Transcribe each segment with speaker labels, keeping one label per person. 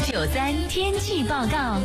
Speaker 1: FM93天气报告，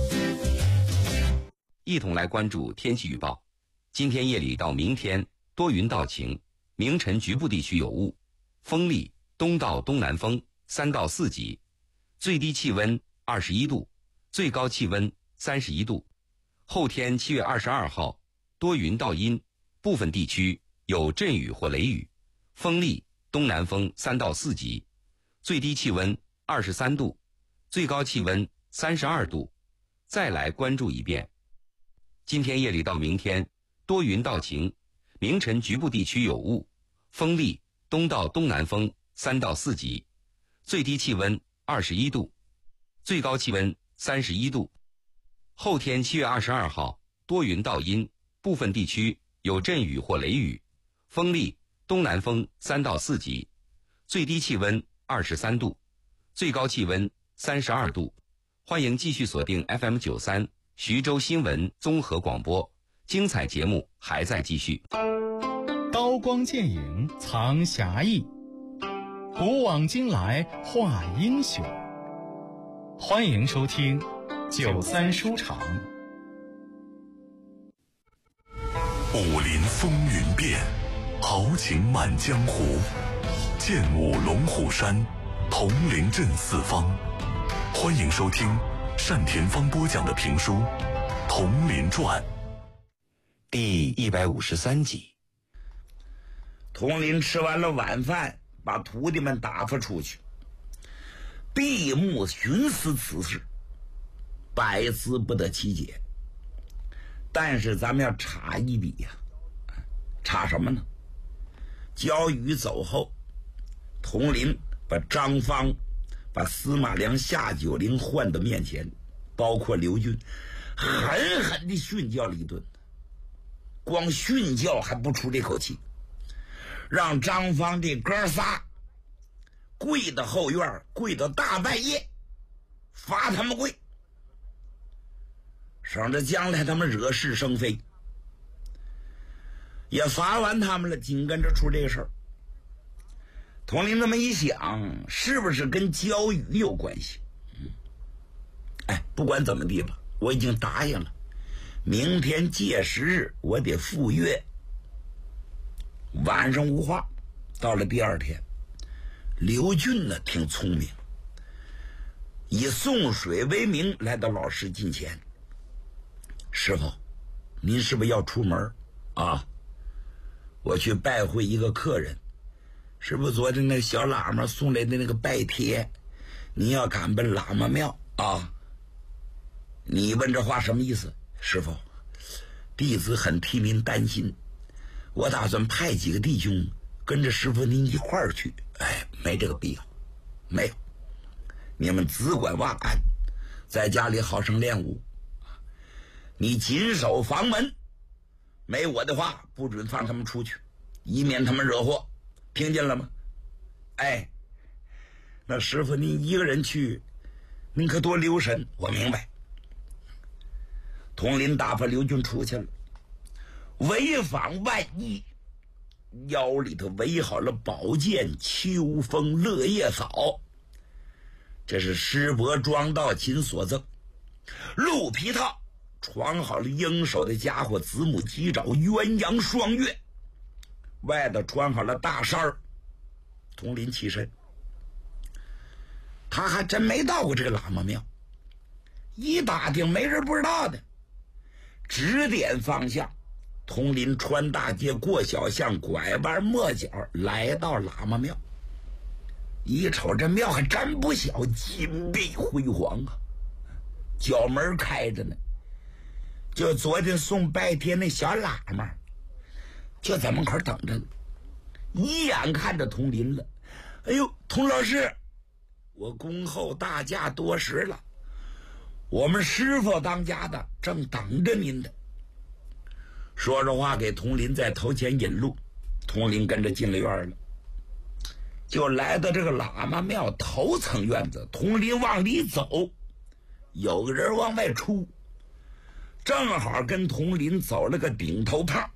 Speaker 2: 一同来关注天气预报。今天夜里到明天多云到晴，明晨局部地区有雾，风力东到东南风3到4级，最低气温21度，最高气温31度。后天7月22号多云到阴，部分地区有阵雨或雷雨，风力东南风3到4级，最低气温23度，最高气温32度。再来关注一遍。今天夜里到明天多云到晴，明晨局部地区有雾，风力东到东南风3到4级，最低气温21度，最高气温31度。后天7月22号多云到阴，部分地区有阵雨或雷雨，风力东南风3到4级，最低气温23度，最高气温32度。欢迎继续锁定 FM93 徐州新闻综合广播，精彩节目还在继续。
Speaker 3: 刀光剑影藏侠义，古往今来画英雄。欢迎收听93书场。
Speaker 4: 武林风云变，豪情满江湖，剑舞龙虎山，铜陵镇四方。欢迎收听单田芳播讲的评书《铜陵传》
Speaker 2: 第153集。
Speaker 5: 铜陵吃完了晚饭，把徒弟们打发出去，闭目寻思此事，百思不得其解。但是咱们要插一笔呀，插什么呢？焦宇走后，铜陵把张方把司马良、夏九龄唤到面前，包括刘俊，狠狠地训教了一顿。光训教还不出这口气，让张方这哥仨跪到后院，跪到大半夜，罚他们跪，省着将来他们惹是生非。也罚完他们了，紧跟着出这个事儿。铜陵这么一想，是不是跟焦宇有关系？不管怎么地吧，我已经答应了，明天届时日我得赴约。晚上无话，到了第二天，刘俊呢挺聪明，以送水为名来到老师近前。师傅，您是不是要出门啊？我去拜会一个客人，是不是昨天那小喇嘛送来的那个拜帖？您要赶奔喇嘛庙啊？你问这话什么意思？师傅，弟子很替您担心，我打算派几个弟兄跟着师傅您一块儿去。没这个必要，没有，你们只管忘安，在家里好生练武，你紧守房门，没我的话不准放他们出去，以免他们惹祸，听见了吗？那师傅您一个人去，您可多留神。我明白。铜陵打发刘俊出去了，潍坊万一腰里头围好了宝剑、秋风、落叶草，这是师伯庄道琴所赠。鹿皮套装好了鹰手的家伙，子母鸡爪、鸳鸯双月，外头穿好了大衫儿。铜陵起身，他还真没到过这个喇嘛庙，一打听没人不知道的，指点方向。铜陵穿大街过小巷，拐弯抹角来到喇嘛庙。一瞅这庙还真不小，金碧辉煌啊，角门开着呢，就昨天送拜帖那小喇嘛就在门口等着呢，一眼看着铜陵了。童老师，我恭候大驾多时了，我们师傅当家的正等着您的。说着话给铜陵在头前引路，铜陵跟着进了院了，就来到这个喇嘛庙头层院子。铜陵往里走，有个人往外出，正好跟铜陵走了个顶头胖。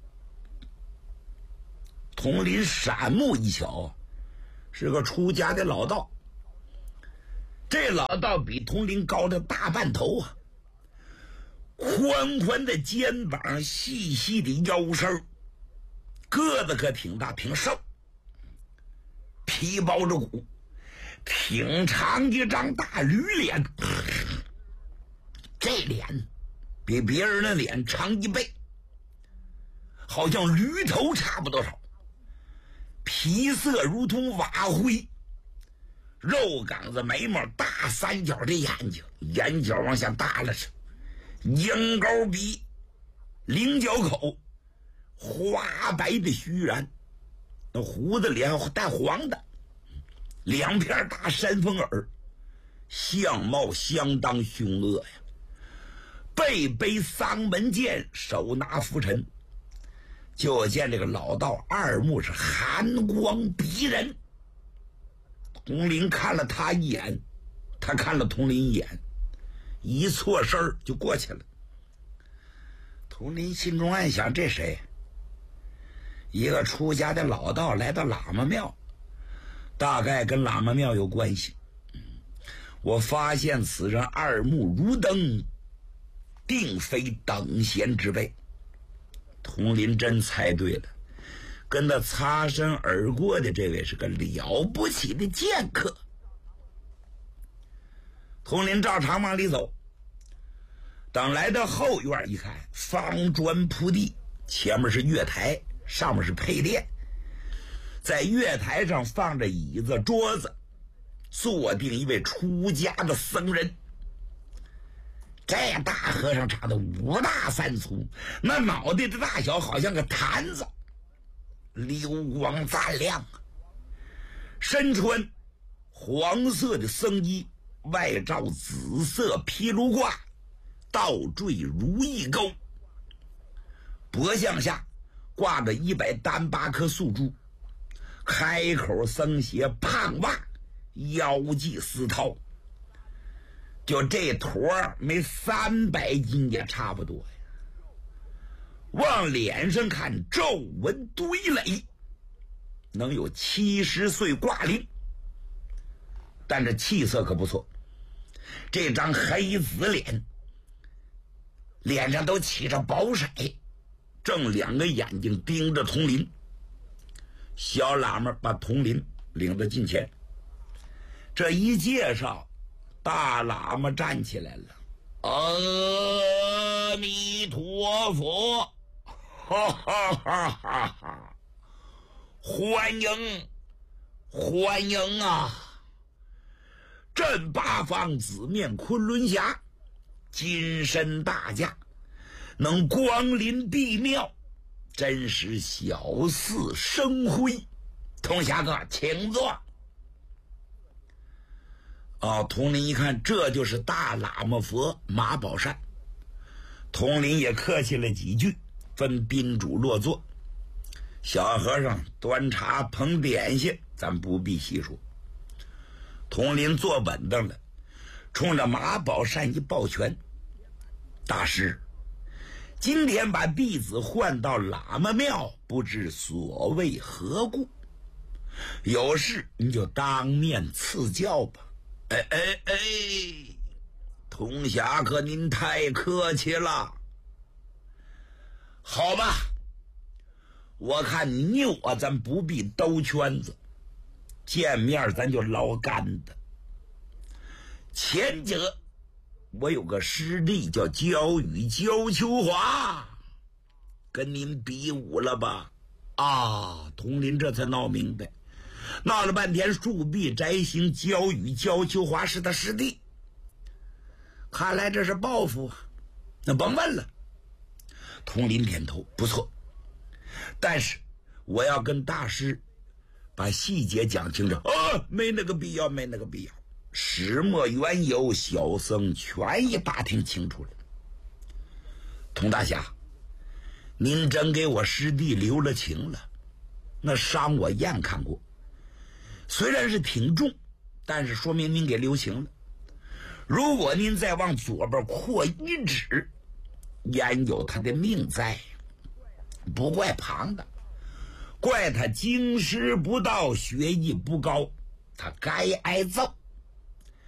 Speaker 5: 铜陵闪目一瞧，是个出家的老道。 这老道比佟林高了大半头啊，宽宽的肩膀，细细的腰身，个子可挺大挺瘦，皮包着骨，挺长一张大驴脸，这脸比别人的脸长1倍，好像驴头差不多少，皮色如同瓦灰，肉岗子眉毛，大三角的眼睛，眼角往下耷拉着，鹰钩鼻，菱角口，花白的须髯，那胡子里还带黄的，2片大山峰耳，相貌相当凶恶呀。背背丧门剑，手拿拂尘，就见这个老道二目是寒光逼人。佟林看了他一眼，他看了佟林一眼，一错身就过去了。佟林心中暗想，这谁？一个出家的老道来到喇嘛庙，大概跟喇嘛庙有关系。我发现此人二目如灯，定非等闲之辈。佟林真猜对了，跟他擦身而过的这位是个了不起的剑客。佟林照常往里走，等来到后院一看，方砖铺地，前面是月台，上面是配殿，在月台上放着椅子桌子，坐定一位出家的僧人。这大和尚长得5大3粗，那脑袋的大小好像个坛子，流光锃亮啊。身穿黄色的僧衣，外罩紫色披卢褂，倒坠如意钩，脖项下挂着108颗素珠，开口僧鞋胖袜，腰系丝绦，就这坨没300斤也差不多呀。往脸上看，皱纹堆垒，能有70岁挂龄，但这气色可不错。这张黑紫脸，脸上都起着薄色，正2个眼睛盯着佟林。小喇嘛把佟林领到近前，这一介绍，大喇嘛站起来了，阿弥陀佛，哈哈哈哈哈！欢迎，欢迎啊！朕八方子面昆仑侠，金身大驾，能光临帝庙，真是小嗣生辉。佟侠哥，请坐。佟林一看，这就是大喇嘛佛马宝善。佟林也客气了几句，分宾主落座。小和尚端茶捧点心，咱不必细说。佟林坐稳当了，冲着马宝善一抱拳：“大师，今天把弟子唤到喇嘛庙，不知所谓何故？有事你就当面赐教吧。”佟侠客，您太客气了。好吧，我看你我咱不必兜圈子，见面咱就捞干的。前者我有个师弟叫焦宇焦秋华，跟您比武了吧？佟林这才闹明白，闹了半天树壁摘星焦宇焦秋华是他师弟，看来这是报复啊。那甭问了。佟林点头，不错，但是我要跟大师把细节讲清楚。没那个必要，没那个必要，始末缘由小僧全已打听清楚了。佟大侠，您真给我师弟留了情了，那伤我验看过，虽然是挺重，但是说明您给留情了。如果您再往左边扩1指，焉有他的命在？不怪旁的，怪他经师不到，学艺不高，他该挨揍。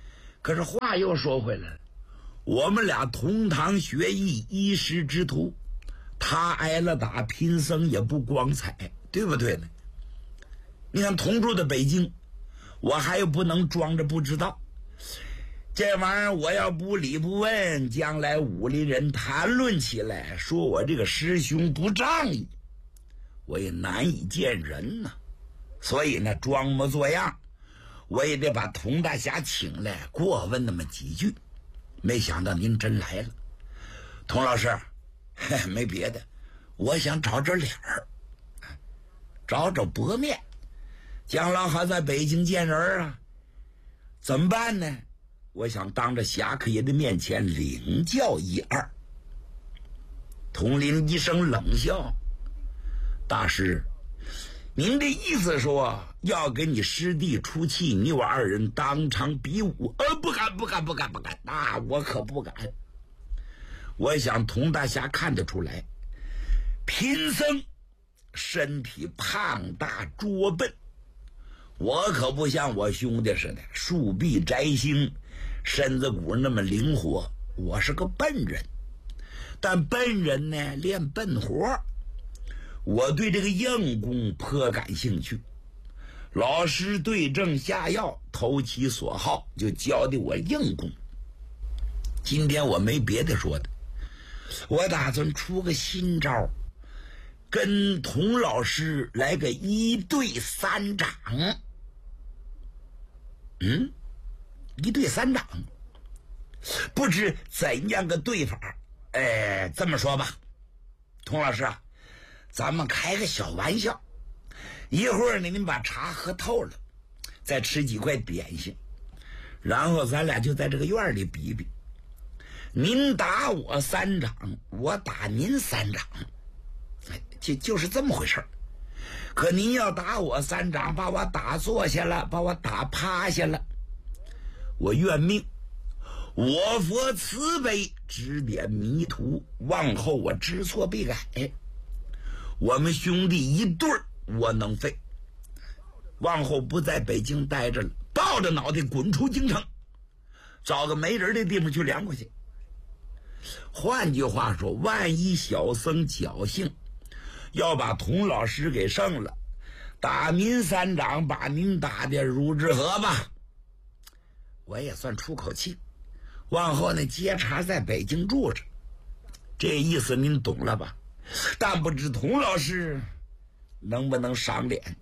Speaker 5: 可是话又说回来了，我们俩同堂学艺，一师之徒，他挨了打，贫僧也不光彩，对不对呢？你看同住的北京，我还有不能装着不知道，这玩意儿我要不理不问，将来武林人谈论起来，说我这个师兄不仗义，我也难以见人呐。所以呢，装模作样，我也得把童大侠请来过问那么几句。没想到您真来了，童老师，没别的，我想找这脸儿，找找薄面，将来还在北京见人啊，怎么办呢？我想当着侠客爷的面前领教一二。童林一声冷笑：“大师，您的意思说要给你师弟出气，你我二人当场比武？不敢，那我可不敢。我想童大侠看得出来，贫僧身体胖大拙笨，我可不像我兄弟似的树壁摘星，身子骨那么灵活，我是个笨人。但笨人呢，练笨活，我对这个硬功颇感兴趣。老师对症下药，投其所好，就教的我硬功。今天我没别的说的，我打算出个新招，跟童老师来个1对3掌。1对3掌，不知怎样个对法。这么说吧，童老师啊，咱们开个小玩笑，一会儿呢您把茶喝透了，再吃几块点心，然后咱俩就在这个院里比比，您打我3掌，我打您3掌，就是这么回事儿。可您要打我3掌，把我打坐下了，把我打趴下了，我愿命，我佛慈悲，指点迷途，往后我知错必改。我们兄弟一对儿，我能废，往后不在北京待着了，抱着脑袋滚出京城，找个没人的地方去凉快去。换句话说，万一小僧侥幸要把童老师给胜了，打您3掌，把您打的如之何吧，我也算出口气。往后呢，接茬在北京住着，这意思您懂了吧？但不知童老师能不能赏脸。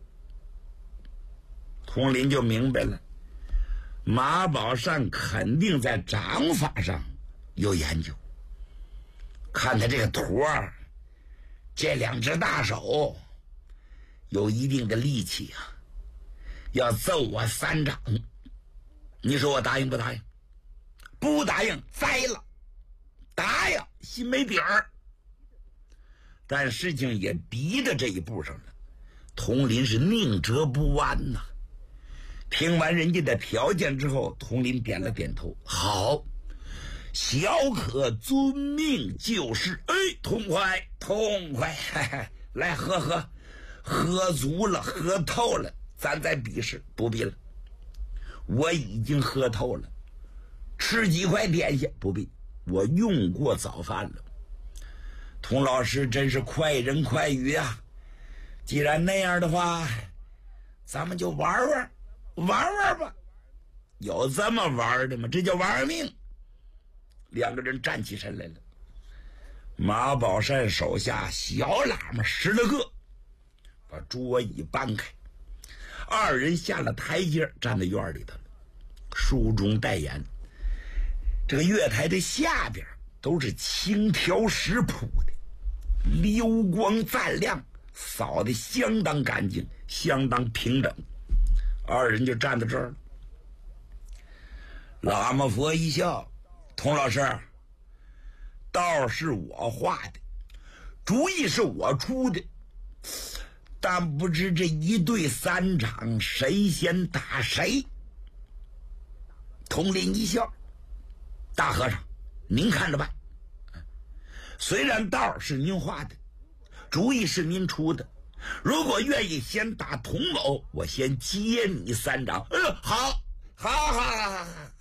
Speaker 5: 童林就明白了，马宝善肯定在掌法上有研究。看他这个图儿，这2只大手有一定的力气啊，要揍我3掌，你说我答应不答应？不答应栽了，答应心没底儿。但事情也逼到这一步上了，童林是宁折不弯呐。听完人家的条件之后，童林点了点头，好，小可遵命就是。痛快，来喝足了，喝透了，咱再比试。不必了，我已经喝透了。吃几块点心不必，我用过早饭了。童老师真是快人快语啊！既然那样的话，咱们就玩吧。有这么玩的吗？这叫玩命。2个人站起身来了，马宝善手下小喇嘛10来个，把桌椅搬开，2人下了台阶，站在院里头了，书中待言。这个月台的下边都是青条石铺的，流光锃亮，扫得相当干净，相当平整。2人就站在这儿了。喇嘛佛一笑，童老师，道是我画的，主意是我出的，但不知这1对3掌谁先打谁。童林一笑，大和尚您看着办，虽然道是您画的，主意是您出的，如果愿意先打童某，我先接你3掌。好，